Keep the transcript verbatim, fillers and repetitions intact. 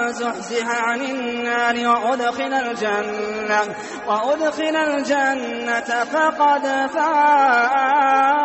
زحزح عن النار وأدخل الجنة, وأدخل الجنة فقد فاز.